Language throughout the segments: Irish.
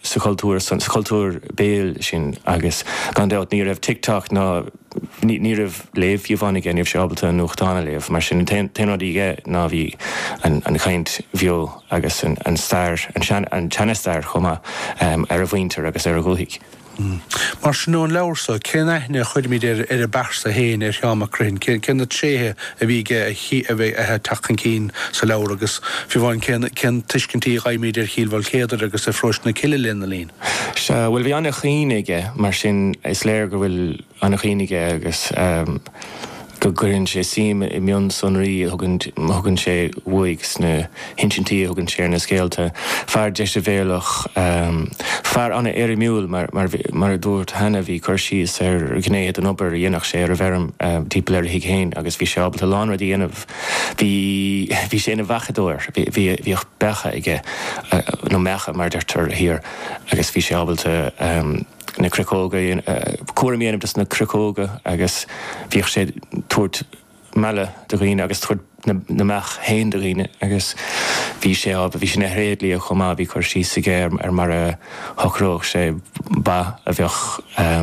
sa cultúr béal sin agus gan dealt ní raibh TikTok ná ní raibh léh bhíomhánig níomh seábalta nuachtána léh, mar sin téanaí ná bhí an chaint bheo agus an stair an teannastair chuma ar a bhaintear agus ar a gcóthaigh. Mar sin nó an leabharsa, cén aithne chuid míid ar a bearsa héin ar teamacrin, cén na tréthe a bhí a bheith tachan cín sa leabhar agus bhíháin cén tuiscintí ghaimíid ar chiilbhil céadar agus a frois na ciile lena lín. Bhfuil bhí anna chiige mar sin is léir go bhfuil anna chiige agus go gurinn sé sim I mion sonraí thugann sé bhuaigs na hinsintíí thugann sé na scéalta fear deiste bhéalach fear anna éir miúil mar a dúirt hena bhí chuirsí ar gnéad an obair dhéanach sé ar a bherm típla ar hiig héin agus bhí sé ábalta lán radí dhéanamh bhí sé na bhechadúir bhíoh becha ige nó mecha mar deirtar hir agus bhí sé ábalta na cricóga cuaimíanam dus na cricóga agus bhíoh sé tuairt meile do riine agus tuairt na meach héin do riine agus bhí sé na hréadlí a chumá bhí chuirsí sa géir ar mar a thochróch sé ba a bheoch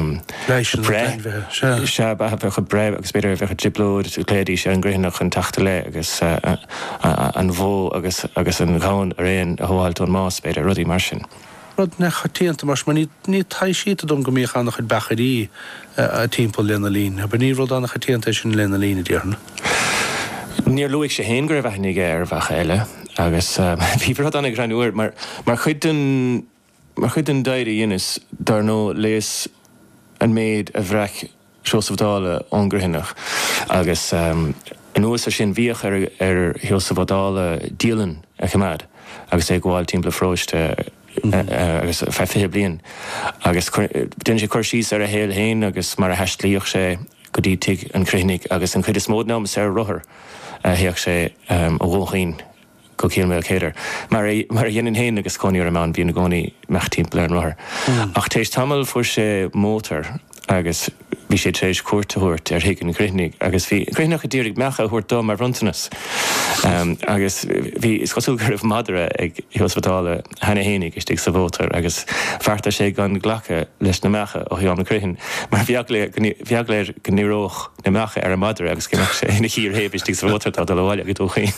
se ba a bheoch a breib agus beidir a bheoch a driblóid léadí sé an gréinach an tachta le agus an bhó agus an gáin a réon a thuáiltón más beidir rudí mar sin. Rud na chatíanta mar ní taisíta dom go míoch annach chud becharí a timppla lena lín, a ní rud annach chatíanta sin lena lína dtíarna. Níor luigh sé héin gur bheithnig ar bhecha eile agus bhí rud anna granúir mar chuid den daire dhéanas dar nó léas an méid a bhreic seosamhdála ongurhinach agus an nuas sin bhíoch ar seosamhdála díalan a chumad agus é gháil timppla fróiste agus fe blian agus den sé chuirsí ar a héal héin agus mar a heislíoch sé go dtí tiigh an chréinnig agus an chuid is mód ná sé ruthair héoch sé ó bhóchaín go céal céidir. Mar a dhéanaan héin agus cóíar amán bhíonna gcónaí meach timppla an ruthair. Ach tééis tamil fuair sé mótar agus bhí sé trééis cuairtathirt ar hiic an chréinnig agus bhí chréinach a ddíirigh mecha thuirt dó mar brontanas. Agus bhí is cosú gur madra ag hospitaala hena hénig istí sa bhótar agus fearta sé gan ghlacha leis na mecha ó hiáam na cruithin. Mar bheagléir go níróch na mecha ar a madra agus go sé na hír héh istí sa bhótar tá bhile go dúchain.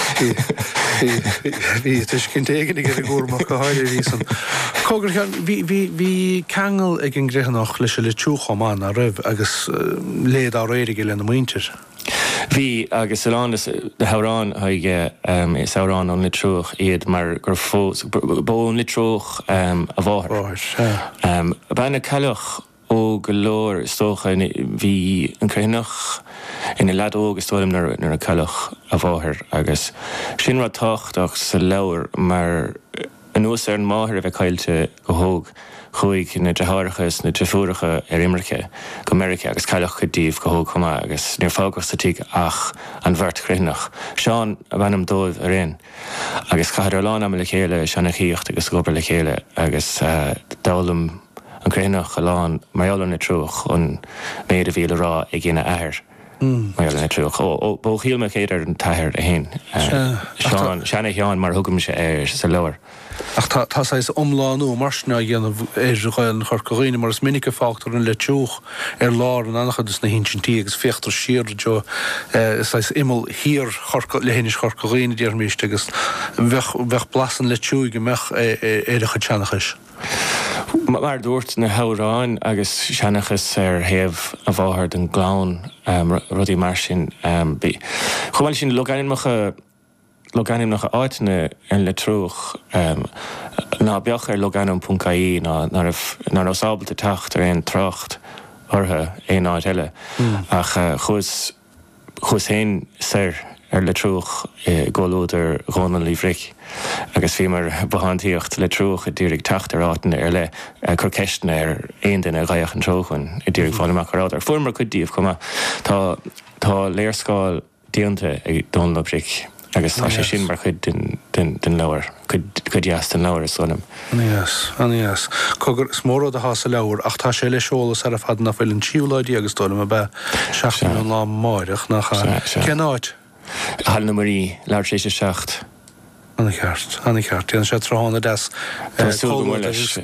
Bhí tuis cin éigen ag gúrmach go háidir ví san. Cógur bhí cheangal ag an gréhanach leis le túchaán a raibh agus léad á réirige le na muintir. Bhí agus Iránas de Hárán haige is Hárán an litróch iad mar gur fós bón litróch a bháthir. Baina ceilech ó go leor istócha bhí an chéinach ina leadógus tóim nar a ceilech a bháthir agus sin ra táchtach sa leabhar mar an nuas ar an máthir a bheith caiilte go thóg chuig na dethárachas na trefúracha ar Imreacha go America agus ceilech go dtíobh go thóg chumá agus níor fágach sa tí ach an bhirt chréinach. Seán a bhainam dóibh a réin agus caidir lán am le chéile seanna chíocht agus gobar le chéile agus dálam an chréinach a lán maiall na trúch an méad a bhíle rá ag gine air. Maiall na trúch ó bóchíil me chéidir an taithir a héin. Seanna cheán mar thugam sé air sa leabhar. Ach tá is omláú marsna dhéanamh éidirgáil an chorcaíine mar is minic fáchttar an le túch ar lár an annachchas na hinsintíí agus féchttar siar jo is imil hir lehénis chorcaíine déar míiste agus bheith blasan le túig go mech éirecha teannachas. Mar dúirt na Hárán agus seannachas ar héamh a bháthir den glán rudí mar sin chumáil sin Loganim nach áitine an le trúch ná beach ar loganum.caí ná sábalta tacht ar éon tracht ortha éon áit eile ach chus héin sir ar le trúch ggóúidir ghóna líomhric agus bhí mar bahantíocht le trúch a dúirigh tacht ar átain ar le chur ceistena ar aon duine a gaiach an tróchan i dúirigh fáileach ar áit ar fuair mar chudíomh chuma tá léirscáil díonta ag donlabric agus tá sé sin mar chud den leabhar chud deas den leabhar is sonam. Anías. Cogur smóró a hása leabhar ach tá sé le seolalas ar a fad nach bhfuil an tíúláidí agus dólam a bheith 16 an lá máireach nach cén áit? Hall na marí leabhar sé 6. Anna cheart. An sé trána des.